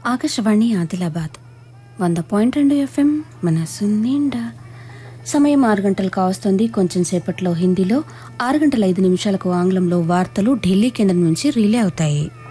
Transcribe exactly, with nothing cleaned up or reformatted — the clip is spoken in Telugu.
ఆకాశవాణి ఆదిలాబాద్ వంద పాయింట్ రెండు ఎఫ్ఎం మనసు నిండా. సమయం ఆరు గంటలు కావస్తుంది. కొంచెం సేపట్లో హిందీలో, ఆరు గంటల ఐదు నిమిషాలకు ఆంగ్లంలో వార్తలు ఢిల్లీ కేంద్రం నుంచి రిలే అవుతాయి.